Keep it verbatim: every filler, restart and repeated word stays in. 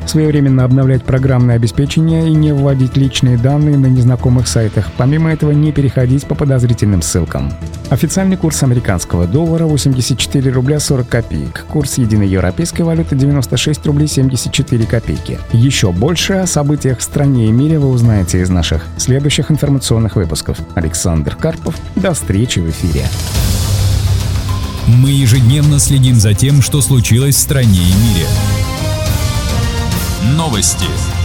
своевременно обновлять программное обеспечение и не вводить личные данные на незнакомых сайтах. Помимо этого, не переходить по подозрительным ссылкам. Официальный курс американского доллара восемьдесят четыре рубля сорок копеек. Курс единой европейской валюты девяносто шесть рублей семьдесят четыре копейки. Еще больше о событиях в стране и мире вы узнаете из наших следующих информационных выпусков. Александр Карпов. До встречи в эфире. Мы ежедневно следим за тем, что случилось в стране и мире. Новости.